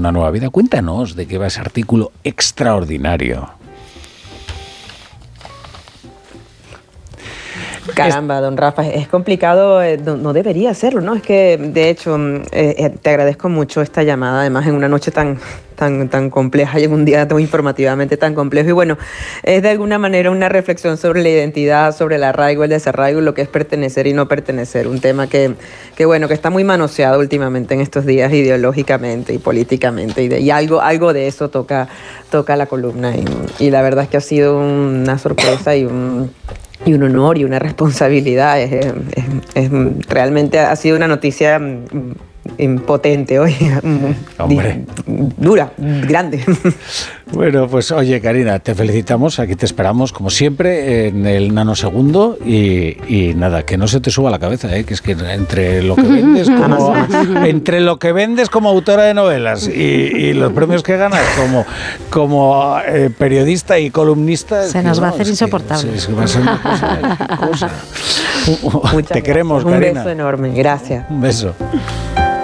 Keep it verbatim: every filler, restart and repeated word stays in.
una nueva vida. Cuéntanos de qué va ese artículo extraordinario. Caramba, don Rafa, es complicado, eh, no, no debería serlo, ¿no? Es que, de hecho, eh, te agradezco mucho esta llamada, además en una noche tan, tan, tan compleja y en un día tan informativamente tan complejo. Y bueno, es de alguna manera una reflexión sobre la identidad, sobre el arraigo, el desarraigo, lo que es pertenecer y no pertenecer. Un tema que, que bueno, que está muy manoseado últimamente en estos días ideológicamente y políticamente. Y, de, y algo, algo de eso toca, toca la columna. Y, y la verdad es que ha sido una sorpresa y un... y un honor y una responsabilidad. Es, es, es, realmente ha sido una noticia potente hoy, Hombre. dura, grande. Bueno, pues oye, Karina, te felicitamos, aquí te esperamos como siempre en el nanosegundo y, y nada, que no se te suba la cabeza, ¿eh? Que es que entre lo que vendes como entre lo que vendes como autora de novelas y, y los premios que ganas como, como eh, periodista y columnista, se nos que, va no, a hacer es insoportable. Que, es que va a ser una cosa, cosa. Te Muchas queremos, gracias. Karina. Un beso enorme, gracias. Un beso.